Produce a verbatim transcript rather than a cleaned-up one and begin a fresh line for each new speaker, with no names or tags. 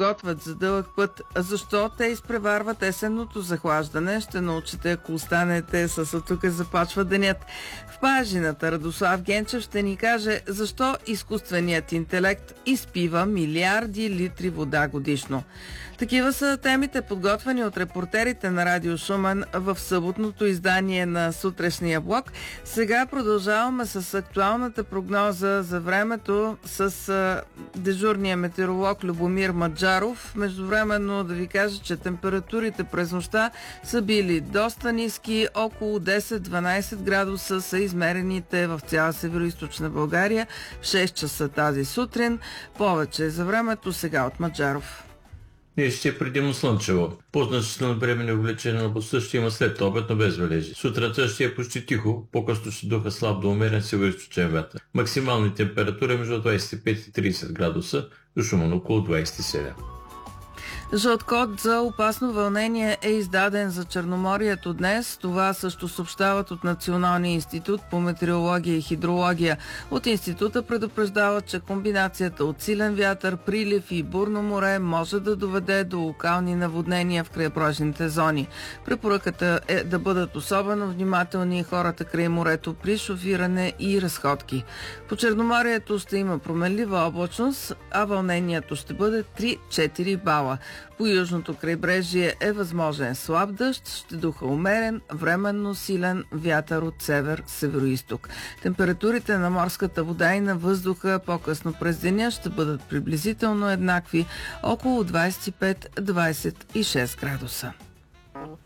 подготвят за дълъг път. Защо те изпреварват есенното захлаждане? Ще научите, ако останете с "От тук започва денят". В пажината Радослав Генчев ще ни каже защо изкуственият интелект изпива милиарди литри вода годишно. Такива са темите, подготвени от репортерите на Радио Шумен в съботното издание на сутрешния блок. Сега продължаваме с актуалната прогноза за времето с а, дежурния метеоролог Любомир Маджаров. Междувременно да ви кажа, че температурите през нощта са били доста ниски, около десет-дванайсет градуса са измерените в цяла североизточна България в шест часа тази сутрин. Повече за времето сега от Маджаров.
Днес ще е предимно слънчево. По-значително временно увеличение на областта ще има след обед, но без валежи. Сутринта ще е почти тихо, по-късно ще духа слаб до умерен североизточен вятър. Максимални температури между двайсет и пет и трийсет градуса, до Шумен около двайсет и седем.
Жълт код за опасно вълнение е издаден за Черноморието днес. Това също съобщават от Националния институт по метеорология и хидрология. От института предупреждават, че комбинацията от силен вятър, прилив и бурно море може да доведе до локални наводнения в крайбрежните зони. Препоръката е да бъдат особено внимателни хората край морето при шофиране и разходки. По Черноморието ще има променлива облачност, а вълнението ще бъде три-четири бала. По южното крайбрежие е възможен слаб дъжд, ще духа умерен, временно силен вятър от север-североизток. Температурите на морската вода и на въздуха по-късно през деня ще бъдат приблизително еднакви, около двайсет и пет - двайсет и шест градуса.